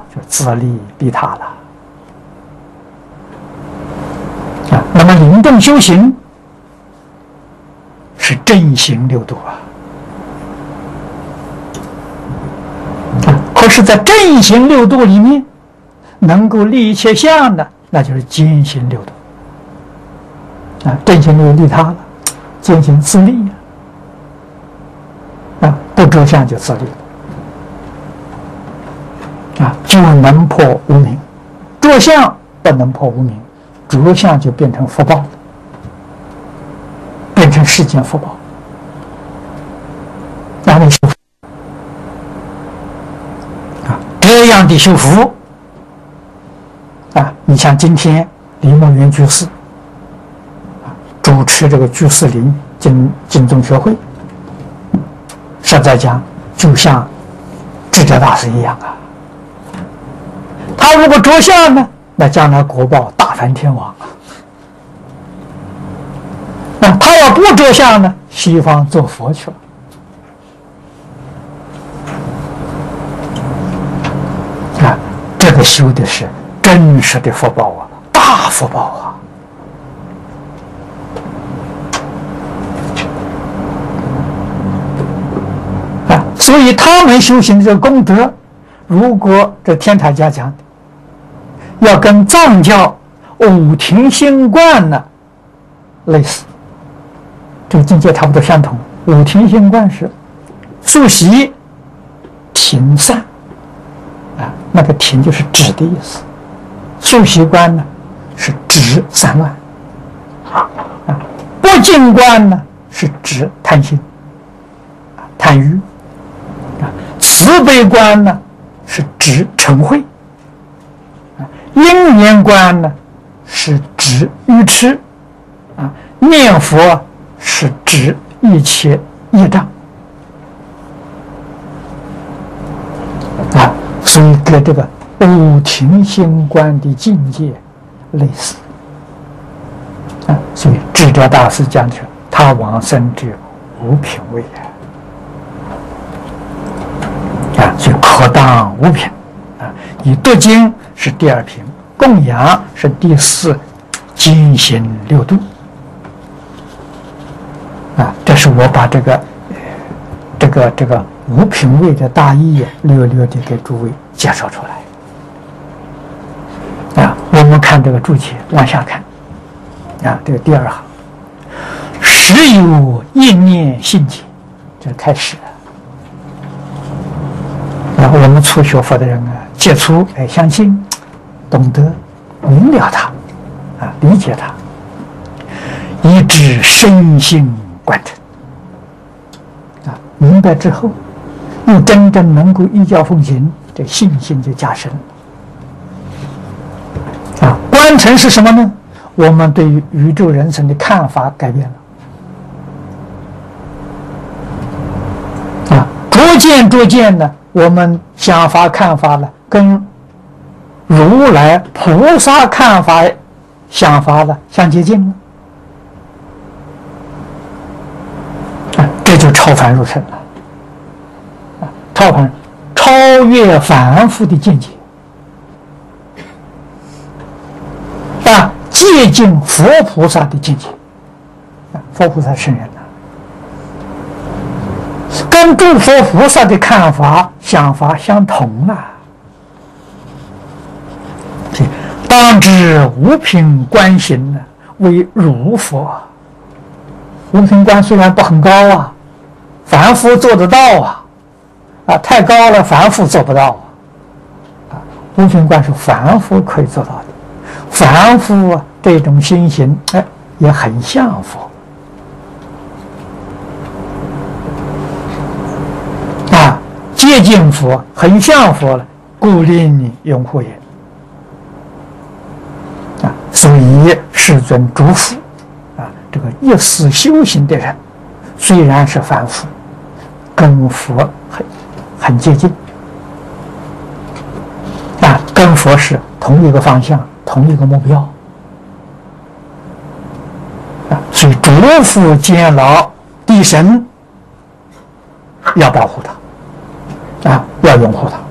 就自利利他了。那么临动修行是正行六度可是，在正行六度里面，能够利一切相的，那就是兼行六度正行六度利他了，兼行自利不着相就自利了就能破无明。着相不能破无明，着相就变成福报了，变成世间福报。那你修这样的修福你像今天李梦圆居士主持这个居士林净宗学会，实在讲就像智者大师一样他如果着相呢，那将来果报大梵天王他要不着相呢，西方做佛去了这个修的是真实的福报大福报所以他们修行的这个功德，如果这天台家讲要跟藏教五停心观呢类似，这个境界差不多相同。五停心观是素习停散那个停就是止的意思，素习观呢是止散乱不净观呢是指贪心贪欲慈悲观呢是指嗔恚因缘观呢是指愚痴念佛是指一切业障所以跟这个五停心观的境界类似所以智者大师讲的他往生之无品位所以可当无品以读经是第二品，供养是第四，兼行六度这是我把这个无品位的大意略略的给诸位介绍出来我们看这个注解往下看这个第二行，时有一念信解，这开始然后我们初学佛的人接触相信懂得明了它理解它，以致深信贯彻明白之后又真正能够依教奉行，这信心就加深观成是什么呢？我们对于宇宙人生的看法改变了逐渐呢，我们想法看法呢跟如来菩萨看法想法呢相接近了这就超凡入圣了超越凡夫的见解接近佛菩萨的境界佛菩萨圣人跟诸佛菩萨的看法想法相同当知无品观行为如佛无品观虽然不很高凡夫做得到太高了凡夫做不到无品观是凡夫可以做到的，凡夫这种心行也很像佛接近佛很像佛了，故令你拥护也所以世尊嘱咐这个一丝修行的人虽然是凡夫，跟佛很接近跟佛是同一个方向同一个目标所以嘱咐监牢地神要保护他要拥护他